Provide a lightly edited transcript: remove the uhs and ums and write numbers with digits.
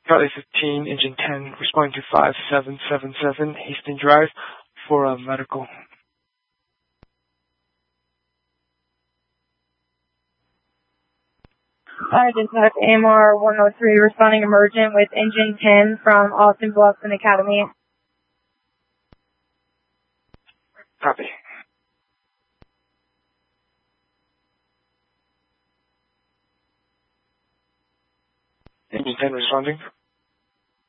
Charlie 15, Engine 10, responding to 5777 Hastings Drive for a medical. Dispatch AMR 103, responding emergent with Engine 10 from Austin Bluffs and Academy. Copy. Engine 10 responding.